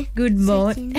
good morning.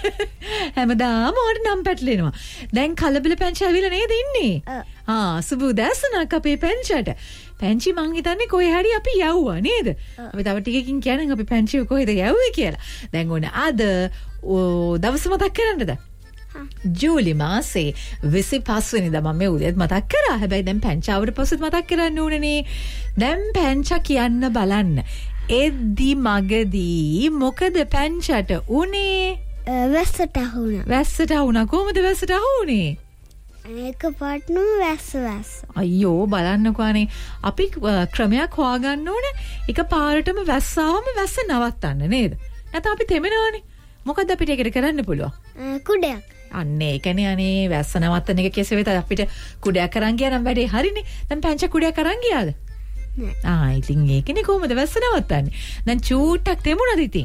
හැමදාම ඔයාලට නම් පැටලෙනවා. දැන් කලබල පැංච ඇවිල්ලා නේද ඉන්නේ? සුබ උදෑසනක් අපේ පැංචට. පැංචි මං හිතන්නේ කොහේ හරි අපි යවුවා නේද? අපි තව ටිකකින් කියනනම් අපි පැංචි කොහෙද යවුවේ කියලා. දැන් ඕන අද දවස මතක් කරන්නද? ජූලි මාසේ 25 වෙනිදා මම මේ උදේත් මතක් කරා. හැබැයි දැන් පැංචාවට පස්සෙත් මතක් කරන්න ඕනනේ. දැන් පැංචා කියන්න බලන්න. එද්දි මගදී මොකද පැංචට උනේ? වැස්සට අහුණා. වැස්සට අහුණා. කොහොමද වැස්සට අහුනේ? ඒක පාටනම වැස්ස. අයියෝ බලන්නකෝ අනේ. අපි ක්‍රමයක් හොයාගන්න ඕනේ. එක පාරටම වැස්සාවම වැස්ස නවත්තන්න නේද? නැත්නම් අපි තෙමෙනවනේ. මොකද අපිට ඒකට කරන්න පුළුවන්? කුඩයක්. අන්න ඒකනේ අනේ වැස්ස නවත්තන එක කෙසේ වෙතත් අපිට කුඩයක් අරන් ගියා නම් වැඩේ හරිනේ. දැන් පැංච කුඩයක් අරන් ගියාද? නෑ. ඉතින් ඒකනේ කොහොමද වැස්ස නවත්තන්නේ? දැන් චූට්ටක් තෙමුණද ඉතින්?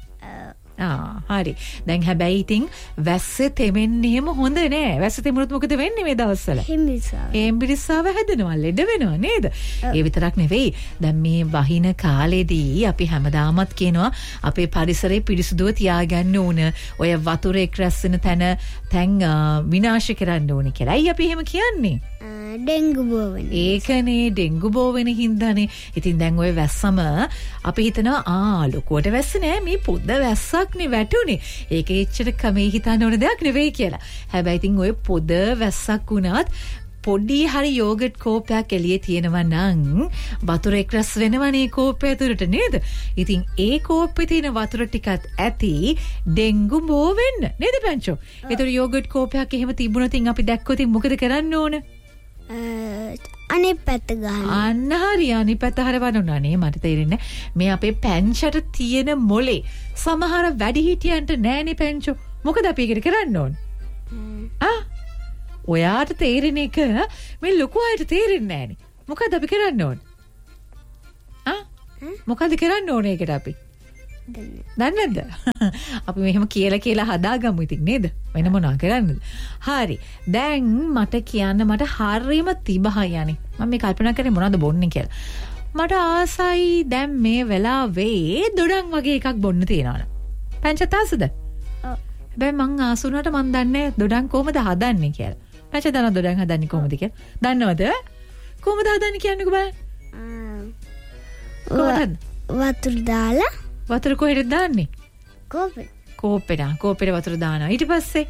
හරි. දැන් හැබැයි ඉතින් වැස්ස තෙමෙන්නේම හොඳ නෑ. වැස්ස තෙමුණොත් මොකද වෙන්නේ මේ දවස්වල? හෙම්බිරිස්සාව හැදෙනවා, ලෙඩ වෙනවා නේද? ඒ විතරක් නෙවෙයි. දැන් මේ වහින කාලෙදී අපි හැමදාමත් කියනවා අපේ පරිසරය පිරිසුදුව තියාගන්න ඕන. ඔය වතුර එක් රැස් වෙන තැන් විනාශ කරන්න ඕනේ කියලා. අයි අපි එහෙම කියන්නේ? ඩෙන්ගු බෝ වෙන. ඒකනේ ඩෙන්ගු බෝ වෙන හින්දානේ. ඉතින් දැන් ඔය වැස්සම අපි හිතනවා ලොකුවට වැස්ස නෑ මේ පොඩ වැස්සක් නේ වැටුනේ. ඒක එච්චර කමේ හිතන්න ඕන දෙයක් නෙවෙයි කියලා. හැබැයි ඉතින් ඔය පොඩ වැස්සක් වුණත් පොඩි හරි යෝගට් කෝපයක් එළියේ තියෙනවා නම් වතුර එක් රැස් වෙනවනේ කෝපය ඇතුළට නේද? ඉතින් ඒ කෝප්පේ තියෙන වතුර ටිකත් ඇති ඩෙන්ගු බෝ වෙන්න නේද පැංචෝ? ඒතර යෝගට් කෝපයක් එහෙම තිබුණොත් අපි දැක්කොත් මොකද කරන්න ඕන? අනිත් පැත්ත ගන්න. අන්න හරි අනිත් පැත්ත හරවනවා නේ මට තේරෙන්නේ. මේ අපේ පැංචට තියෙන මොලේ සමහර වැඩිහිටියන්ට නෑනේ පැංචෝ. මොකද අපි ඒකට කරන්න ඕන? ඔයාට තේරෙන එක මේ ලොකු අයට තේරෙන්නේ නෑනේ. මොකද අපි කරන්න ඕන? මොකද කරන්න ඕන ඒකට අපි? දන්නේ නැද්ද? අපි මෙහෙම කියලා හදාගමු ඉතින් නේද? වෙන මොනවා කරන්නද? හරි. දැන් මට කියන්න මට හරියම තිබහයි යන්නේ. මම මේ කල්පනා කරේ මොනවද බොන්නේ කියලා. මට ආසයි දැන් මේ වෙලාවේ දොඩම් වගේ එකක් බොන්න තියෙනවනේ. පැංචත් ආසද? හැබැයි මං ආසුණාට මං දන්නේ දොඩම් කොහොමද හදන්නේ කියලා. පැංච දන්න දොඩම් හදන්නේ කොහොමද කියලා? දන්නවද? කොහොමද හදන්නේ කියන්නකෝ බලන්න. කොහොමද? වතුර දාලා වතුර කොහෙද දාන්නේ? කෝපෙට වතුර දානවා. ඊට පස්සේ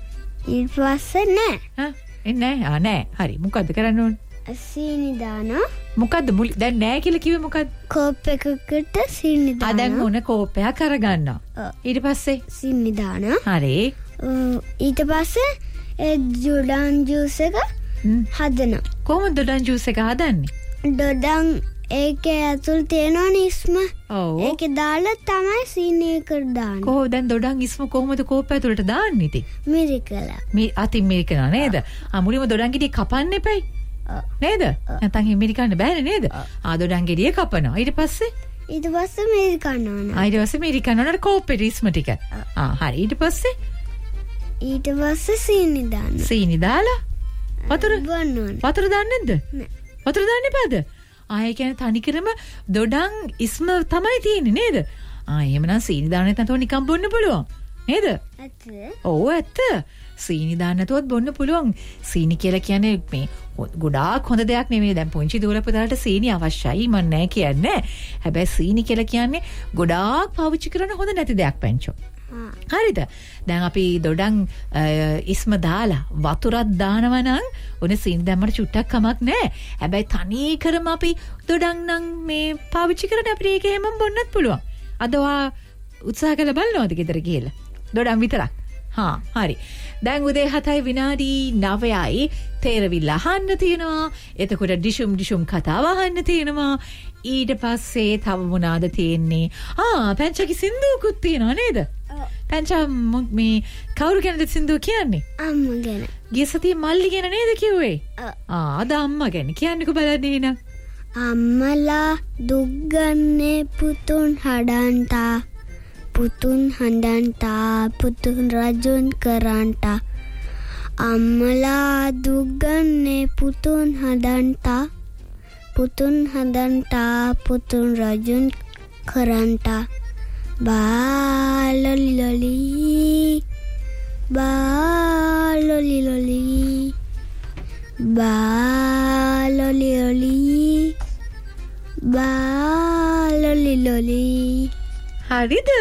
නෑ. නෑ. හරි. මොකද්ද කරන්න ඕනේ? සීනි දානවා. මොකද්ද දැන් නෑ කියලා කිව්වේ මොකද්ද? කෝප් එකකට සීනි දානවා. දැන් ඕන කෝපයක් අරගන්නවා. ඊට පස්සේ සීනි දානවා. හරි. ඊට පස්සේ ඒ දොඩම් ජූස් එක හදනවා. කොහොමද දොඩම් ජූස් එක හදන්නේ? දොඩම් ඒකේ ඇතුල් තියෙනවනේ ඉස්ම. ඒක දාලා තමයි සීනි එකට දාන්නේ. කොහොමද දැන් දොඩම් ඉස්ම කොහොමද කෝපය ඇතුළට දාන්නේ ඉතින්? මිරිකලා. අතින් මිරිකනවා නේද? මුලින්ම දොඩම් ගෙඩිය කපන්න එපයි. නේද? නැත්නම් මිරිකන්න බෑනේ නේද? දොඩම් ගෙඩිය කපනවා. ඊට පස්සේ මිරිකනවා. ඊට පස්සේ මිරිකනවා කෝපෙට ඉස්ම ටික. හරි. ඊට පස්සේ සීනි දානවා. සීනි දාලා වතුර බොන්න. වතුර දාන්නේ නැද්ද? නෑ. වතුර දාන්න එපාද? ආයෙ කියන්නේ තනිකරම දොඩම් ඉස්ම තමයි තියෙන්නේ නේද? එහෙමනම් සීනි දාන්න නැත්නම් නිකන් බොන්න පුළුවන් නේද? ඇත්ත. ඔව් ඇත්ත. සීනි දාන්න නැතුවත් බොන්න පුළුවන්. සීනි කියලා කියන්නේ මේ ගොඩාක් හොඳ දෙයක් නෙමෙයි. දැන් පුංචි දූල පුතාලට සීනි අවශ්‍යයි මන් නෑ කියන්නේ. හැබැයි සීනි කියලා කියන්නේ ගොඩාක් පාවිච්චි කරන හොඳ නැති දෙයක් පැංචෝ. හරිද? දැන් අපි දොඩම් ඉස්ම දාලා වතුරක් දානවා නම් ඔනේ සීනි දැම්මට චුට්ටක් කමක් නැහැ. හැබැයි තනිකරම අපි දොඩම් නම් මේ පාවිච්චි කරන්නේ අපිට ඒක හැමම බොන්නත් පුළුවන්. අද ඔයා උත්සාහ කරලා බලනවද ගෙදර ගිහලා? දොඩම් විතරක්. හරි. දැන් උදේ 7යි විනාඩි 9යි තේරවිල්ල අහන්න තියෙනවා. එතකොට ඩිෂුම් කතාව අහන්න තියෙනවා. ඊට පස්සේ තව මොනවාද තියෙන්නේ? පැංචගේ සින්දුවකුත් තියෙනවා නේද? පැංචා මේ කවුරු ගැනද සින්දුව කියන්නේ? අම්මා ගැන. ගිය සතියේ මල්ලි ගැන නේද කිව්වේ? අද අම්මා ගැන කියන්නකෝ බලන්න එහෙනම්. අම්මලා දුක් ගන්නේ පුතුන් හඩන්ටා. පුතුන් හඬන්ටා පුතුන් රජුන් කරන්ටා. අම්මලා දුක් ගන්නේ පුතුන් හඬන්ටා. පුතුන් හඬන්ටා පුතුන් රජුන් කරන්ටා. බාලොලි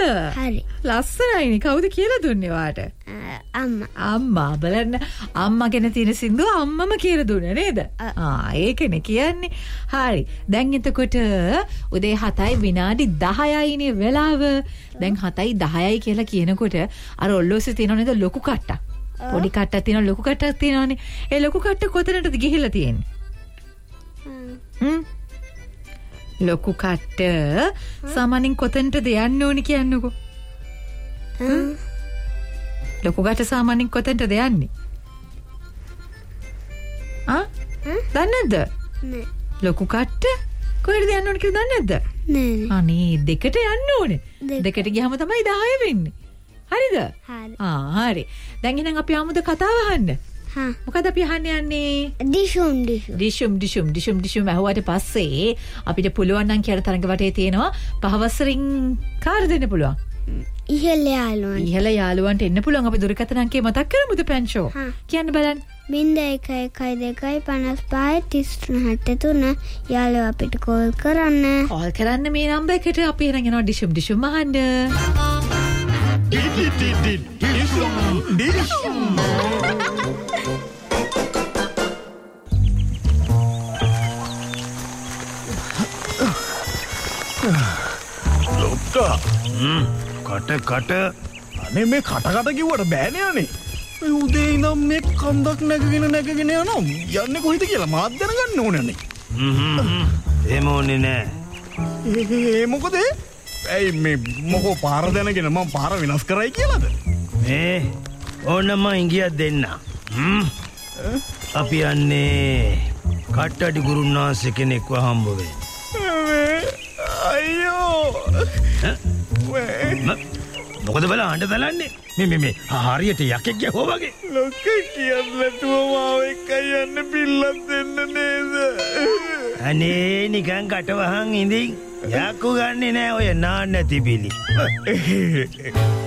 හරි. ලස්සනයිනේ. කවුද කියලා දුන්නේ වාට? අම්මා බලන්න අම්මා ගැන තියෙන සින්දුව අම්මම කියලා දුන්නේ නේද? ඒකනේ කියන්නේ. හරි. දැන් එතකොට උදේ 7යි විනාඩි 10යිනේ වෙලාව. දැන් 7යි 10යි කියලා කියනකොට අර ඔල්ලෝසේ තියෙනව නේද ලොකු කට්ටක්. පොඩි කට්ටක් තියෙනවා ලොකු කට්ටක් තියෙනවානේ. ඒ ලොකු කට්ට කොතනටද ගිහිල්ලා තියෙන්නේ? ලොකු කට්ට සාමාන්‍යයෙන් කොතනටද යන්න ඕනි කියන්නකෝ. ලොකු කට්ට සාමාන්‍යයෙන් කොතනටද යන්නේ? දන්නේ නැද්ද? නෑ. ලොකු කට්ට කොහෙද යන්න ඕනි කියලා දන්නේ නැද්ද? නෑ. අනේ දෙකට යන්න ඕනේ. දෙකට ගියාම තමයි 10 වෙන්නේ. හරිද? හරි. හරි. දැන් එහෙනම් අපි ආමුද කතාව අහන්න? මොකද අපි අහන්න යන්නේ? ඩිෂුම් අහුවට පස්සේ අපිට පුළුවන් නම් කියන තරඟ වටේ තියෙනවා පහවසරින් කාර් දෙන්න පුළුවන්. ඉහළ යාළුවන්ට එන්න පුළුවන්. අපි දුරකථන අංකය මතක් කරමුද පැන්චෝ? කියන්න බලන්න. 01125533 යාළුවා අපිට කෝල් කරන්න. කෝල් කරන්න මේ නම්බර් එකට. අපි එහෙනම් යනවා ඩිෂුම් අහන්න. ලොක්කා කට අනේ මේ කට කිව්වට බෑනේ අනේ. උදේ ඉඳන් මේ කන්දක් නැගගෙන යනවා. යන්නේ කොහෙද කියලා මාත් දැනගන්න ඕනේ නේ. එහෙම ඕනේ නෑ. ඒ මොකද? ඇයි මේ මොකෝ පාර දැනගෙන මම පාර වෙනස් කරයි කියලාද? මේ ඕනම ඉංගියක් දෙන්න. අපි යන්නේ කට්ටඩි ගුරුනාන්සේ කෙනෙක්ව හම්බ වෙන්න. අයියෝ. මොකද බල අඬ දලන්නේ? මේ හරියට යකෙක් ගැහුවා වගේ. ලොක්කේ කියන්නේ නැතුව මාව එක්ක යන්න බිල්ලක් දෙන්න නේද? අනේ නිකන් කට වහන් ඉඳින් යකු ගන්නේ නෑ ඔය නාන්න තිබිලි.